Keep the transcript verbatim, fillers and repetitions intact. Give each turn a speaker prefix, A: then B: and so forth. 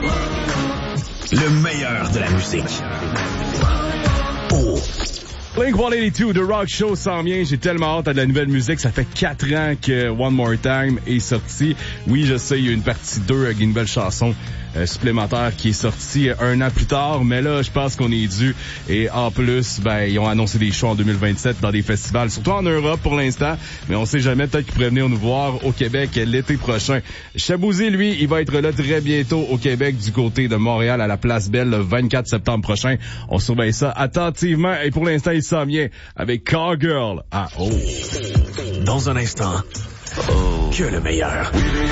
A: Le meilleur de la musique. Oh.
B: Blink one eighty-two, The Rock Show s'en vient. J'ai tellement hâte à de la nouvelle musique. Ça fait quatre ans que One More Time est sorti. Oui, je sais, il y a une partie deux avec une nouvelle chanson euh, supplémentaire qui est sortie un an plus tard. Mais là, je pense qu'on est dû. Et en plus, ben, ils ont annoncé des shows en deux mille vingt-sept dans des festivals, surtout en Europe pour l'instant. Mais on sait jamais, peut-être qu'ils pourraient venir nous voir au Québec l'été prochain. Chabouzy, lui, il va être là très bientôt au Québec du côté de Montréal à la Place Belle le vingt-quatre septembre prochain. On surveille ça attentivement. Et pour l'instant, il s'en vient avec Cowgirl à oh.
A: Dans un instant, oh. que le meilleur.